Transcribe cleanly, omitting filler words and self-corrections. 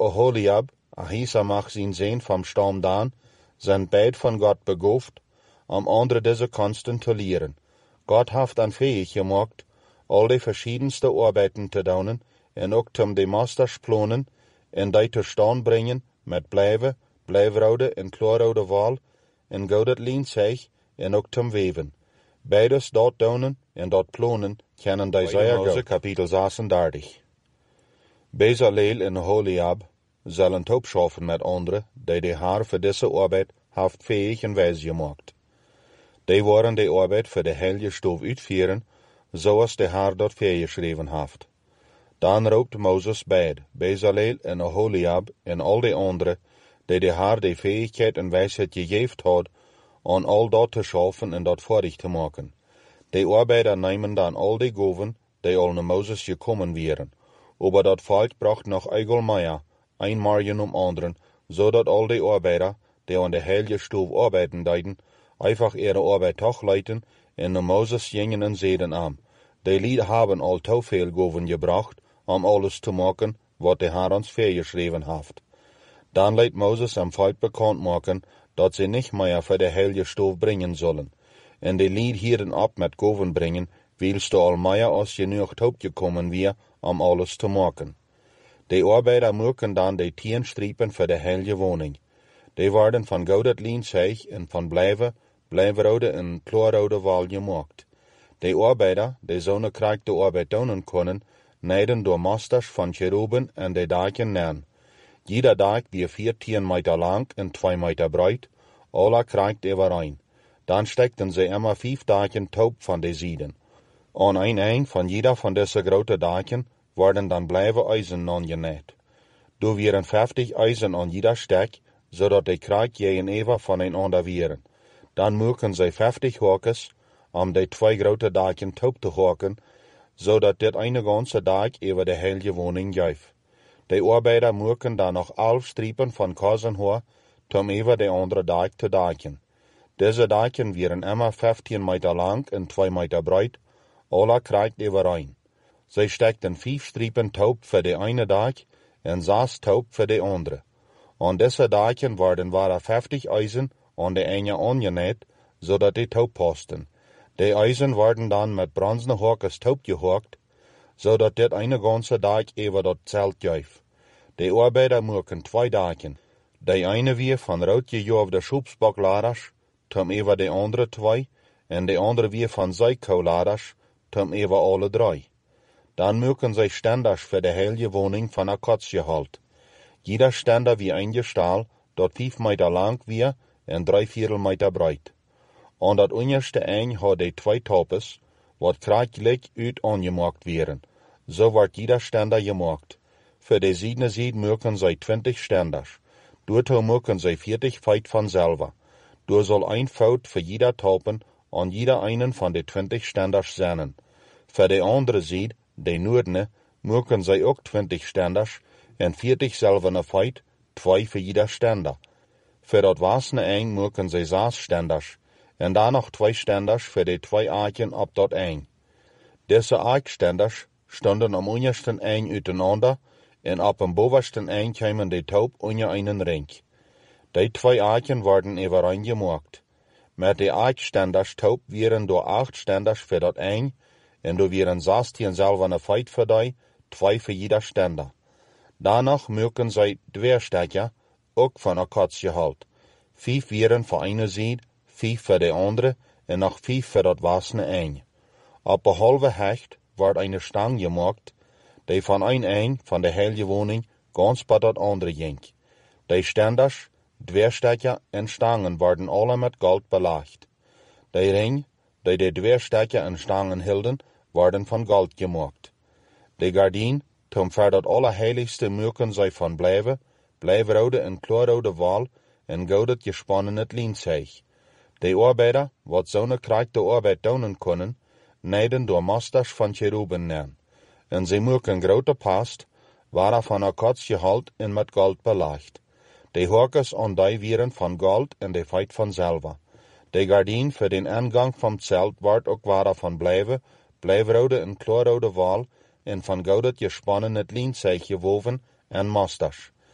Oholiab, Ahisamach zijn zoon van stam Dan, zijn beid van God begaafd om andere deze kunsten te leren. God heeft dan fähig gemaakt al de verschiedenste arbeiden te doen en ook om de meesters plannen en die te stand brengen met blijven, blijfrode en klaarrode wal en gouden lienzeeg en ook te weven. Beides dat doen en dat plannen kennen die zeer goed. Kapitel 36. Bezaleel en Oholiab zullen opschaffen met anderen die de Heer voor deze arbeid heeft fähig en wijs gemaakt. Die worden de arbeid voor de heilige stof uitvoeren, zoals de Heer dat voorgeschreven heeft. Dan roept Mozes beid, Bezaleel en Oholiab en al de anderen, die de Heer de fähigheid en wijsheid gegeven had, om al dat te schaffen en dat voordig te maken. De arbeider nemen dan al de goven, die al naar Mozes gekomen waren, aber dat volk bracht nog eigel meer, een margen om anderen, zodat al de arbeider, die aan de heilige stof arbeiden deden, einfach ihre arbeid toch leiten en naar Mozes gingen en zeiden die lied hebben al te veel goven gebracht, om alles te maken wat de Heer ons voorgeschreven heeft. Dan liet Mozes am volk bekend maken dat ze niet meer voor de heilige stof brengen zullen. En de lied hielden op met goven brengen, wilst de al meer als genoeg opgekomen weer om alles te maken. De arbeider maken dan de 10 strepen voor de heilige woning. Die worden van gouden lienzeeg en van blijfrode en klaarrode wal gemaakt. De arbeider, die zo'n krijg de arbeid doen kunnen, neiden door masters van cheruben en de daken neer. Jeder dak weer 14 meter lang en 2 meter breed, alle krijgt overeen. Dan stekten ze immer 5 daken top van de zijden. Aan een eind van jeder van deze grote daken worden dan blijven ijzen aangenaaid. Er waren 50 ijzen aan jeder stek, zodat de krijg tegenover van een ander waren. Dan maken zij 50 hakens om de 2 grote daken top te haken, zodat dit een ganse dag over de heilige woning geeft. De arbeider maken dan nog 11 strepen van kazenhoor, om over de andere dag te daken. Deze daken waren immer 15 meter lang en 2 meter breed, alle krijgt overeen. Zij stekten 5 strepen top voor de ene dag en 6 top voor de andere. Aan deze daken waren 50 ijzen aan de ene aangenaaid, zodat die top pasten. De ijzen worden dan met bronzen hakens topgehakt, zodat dit een ganse dag over dat zelt geeft. De arbeider maken 2 daken. De ene weer van rood gejoofde schoepsbakladers, tom over de andere 2, en de andere weer van zijkouladers, tom over alle 3. Dan maken zij stenders voor de heilige woning van akkatsjehout. Jeder stender wie een gestal, dat 5 meter lang weer en 3/4 meter breed. Aan dat onderste eind had de 2 toppes, wat krijgelijk uit aangemaakt werden. Zo wordt jeder stender gemaakt. Voor de zijde maken zij 20 stenders. Daartoe maken zij 40 feit vanzelf. Er zal een fout voor jeder toppen aan jeder einen van de 20 stenders zijn. Voor de andere zijde, de noordene, maken zij ook 20 stenders en 40 zelfene feit, 2 voor jeder stender. Voor dat wasene eind maken zij 6 stenders en dan nog 2 stenders voor de 2 aken op dat eind. Deze aakstenders stonden am ondersten eind uiteinander en op een bovensten eind kwamen de top onder een ring. Die 2 aken worden overeen gemaakt. Met de aakstenders top waren door 8 stenders voor dat eind en er waren 16 zelfene feit voor die, 2 voor jeder stender. Daarna maken zij dweerstekken, ook van akkatsjehout. 5 waren voor ene zijde, 5 voor de andere en nog 5 voor dat wasene eind. Op een halve hecht wordt een stang gemaakt, die van een eind van de heilige woning gans bij dat andere ging. De stenders, dweerstekken en stangen worden alle met goud belegd. De ring, die de dweerstekken en stangen hielden, worden van goud gemaakt. De gardien, tom voor dat allerheiligste maken zij van blijfrode en klaarrode wal en gouden gespannen het lienzeeg. De arbeider, wat zo'n krijg de arbeid doen kunnen, neiden door masters van cheruben neer. En ze maken grote past, waar van akkatsjehout en met goud belegd. De hakens aan die waren van goud en de feit vanzelf. De gardien voor den ingang van het zelt wordt ook waar van blijfrode en klaarrode wal en van gouden gespannen het lienzeeg gewoven en masters.